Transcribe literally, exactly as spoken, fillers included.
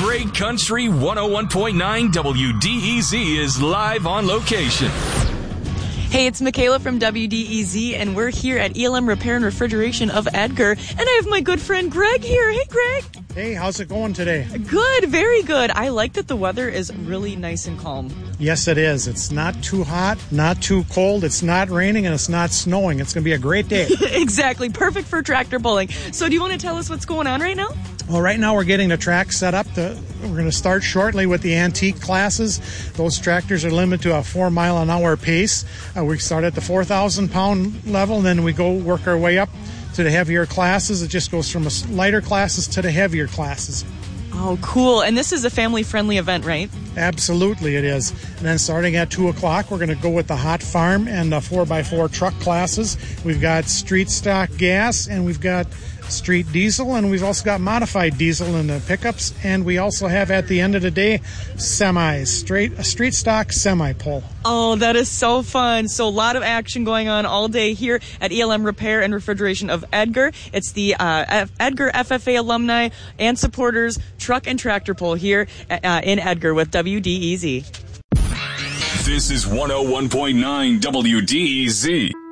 Great Country one oh one point nine W D E Z is live on location. Hey, it's Michaela from W D E Z, and we're here at E L M Repair and Refrigeration of Edgar, and I have my good friend Greg here. Hey, Greg. Hey, how's it going today? Good, very good. I like that the weather is really nice and calm. Yes, it is. It's not too hot, not too cold, it's not raining, and it's not snowing. It's going to be a great day. Exactly. Perfect for tractor pulling. So do you want to tell us what's going on right now? Well, right now we're getting the track set up. To, we're going to start shortly with the antique classes. Those tractors are limited to a four mile an hour pace. Uh, we start at the four thousand pound level, and then we go work our way up to the heavier classes. It just goes from the lighter classes to the heavier classes. Oh, cool. And this is a family-friendly event, right? Absolutely it is. And then starting at two o'clock, we're going to go with the hot farm and the four by four truck classes. We've got street stock gas, and we've got street diesel, and we've also got modified diesel in the pickups, and we also have at the end of the day semis, straight a street stock semi pull. Oh, that is so fun. So a lot of action going on all day here at E L M Repair and Refrigeration of Edgar. It's the uh, F- Edgar F F A alumni and supporters truck and tractor pull here uh, in Edgar with W D E Z. This is one oh one point nine W D E Z.